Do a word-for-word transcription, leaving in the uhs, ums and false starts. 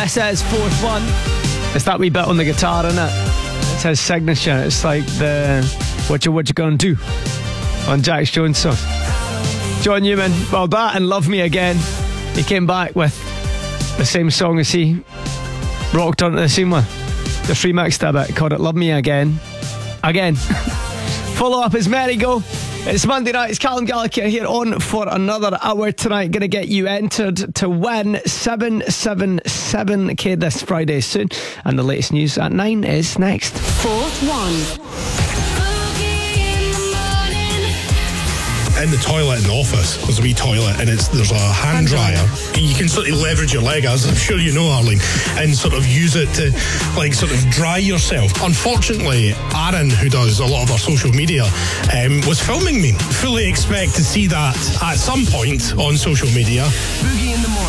This is fourth one. It's that wee bit on the guitar, isn't it? It's his signature. It's like the what you what you gonna do on Jax Jones song. John Newman, well, that and Love Me Again. He came back with the same song as he rocked onto the scene with. Just remixed a bit, called it Love Me Again. Again. Follow up is Merry Go. It's Monday night. It's Callum Gallagher here on for another hour tonight. Going to get you entered to win seven seven seven K this Friday soon. And the latest news at nine is next. Fourth one. In the toilet in the office, there's a wee toilet and it's there's a hand dryer. You can sort of leverage your leg, as I'm sure you know, Arlene, and sort of use it to like sort of dry yourself. Unfortunately, Aaron, who does a lot of our social media, um, was filming me. Fully expect to see that at some point on social media. Boogie in the morning.